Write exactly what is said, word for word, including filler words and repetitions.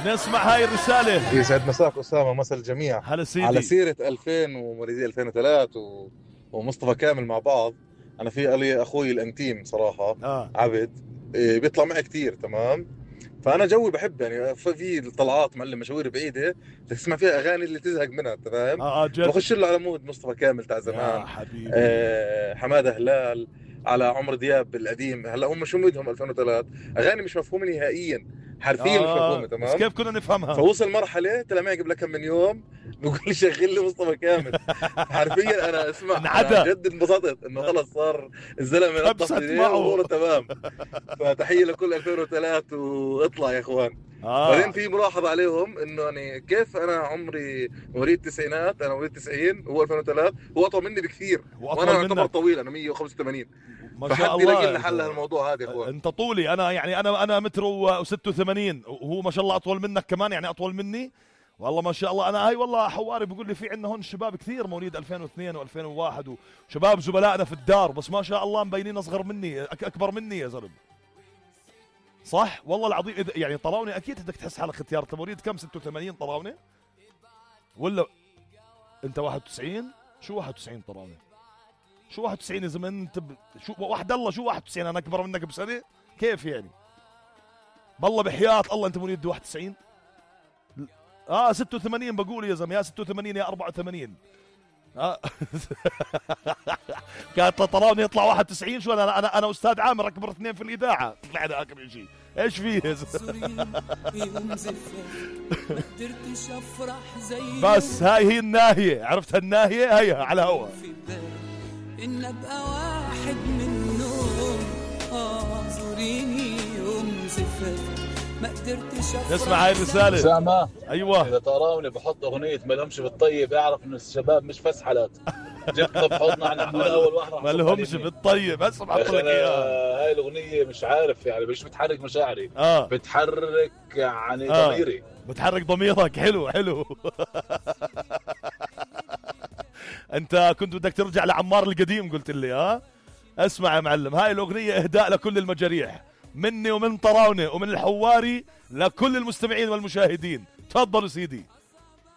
نسمع هاي الرسالة. يسعد مساك أسامة، مساء الجميع. هلا سيدي. على سيرة ألفين ومواليد ألفين وثلاثة و... ومصطفى كامل مع بعض، أنا في لي أخوي الأنتيم صراحة آه. عبد، إيه، بيطلع معي كتير. تمام. فأنا جوي بحب يعني في الطلعات معلم مشاوير بعيدة تسمع فيها أغاني اللي تزهق منها، أنت فاهم؟ آه جد. بخش له على مود مصطفى كامل تاع زمان، يا حبيبي. آه حمادة هلال، على عمرو دياب القديم. هلا هم شو مودهم ألفين وثلاثة، أغاني مش مفهومة نهائيا، حرفيا آه. مش مفهومة. تمام. بس كيف كنا نفهمها؟ فوصل مرحلة طلع معي قبل كم من يوم بقول لي شغل لي مصطفى كامل. حرفيا انا اسمع، انا جد انبسطت انه خلص صار الزلمه نطف اموره تمام. فتحيه لكل ألفين وثلاثة واطلع يا اخوان. آه. بعدين في ملاحظه عليهم انه يعني كيف انا عمري مواليد التسعينات، انا مواليد تسعين هو ألفين وثلاثة، هو اطول مني بكثير وانا اعتبر طويل، انا مية وخمسة وثمانين. فحد يلاقي لنا حل هالموضوع هذا يا اخوان. انت طولي، انا يعني انا انا متر وستة وثمانين وهو ما شاء الله اطول منك كمان، يعني اطول مني والله ما شاء الله. انا هاي والله حواري بيقول لي في عندنا هون شباب كثير مواليد ألفين واثنين وألفين وواحد وشباب زملائنا في الدار، بس ما شاء الله مبينين اصغر مني اكبر مني يا زلمه. صح والله العظيم. يعني طراوني اكيد بدك تحس حالك اختيار. انت مواليد كم؟ ستة وثمانين طراوني ولا انت واحد وتسعين؟ شو واحد وتسعين طراوني؟ شو واحد وتسعين يا زلمه انت ب... شو وحد الله شو واحد وتسعين؟ انا اكبر منك بسنه كيف يعني؟ بالله بحياة الله انت مواليد واحد وتسعين؟ اه ستة وثمانين بقول يا زلمه، يا ستة وثمانين يا أربعة وثمانين. اه كانت طراوني يطلع واحد وتسعين. شو انا انا انا استاذ عامر اكبر اثنين في الاذاعه، طلع هذا اكبر شيء. ايش فيه يا زلمه؟ بس هاي هي الناهيه، عرفت الناهيه؟ هيها على هوا إن أبقى واحد منهم. آه زوريني يوم زفاف ما قدرتش أفرح. نسمع هاي الرسالة. أسامة. أيوة. إذا طراوني بحط أغنية ما لهمش بالطيب أعرف إنه الشباب مش فسحلات. جبنا بحضنا نحن أول واحد ما لهمش بالطيب. بس بحط لك إياها. هاي الأغنية مش عارف يعني مش بتحرك مشاعري. آه. بتحرك يعني آه. ضميري. بتحرك ضميرك. حلو حلو. أنت كنت بدك ترجع لعمار القديم قلت لي. ها اسمع يا معلم، هاي الأغنية إهداء لكل المجاريح مني ومن طراونة ومن الحواري لكل المستمعين والمشاهدين. تفضلوا سيدي.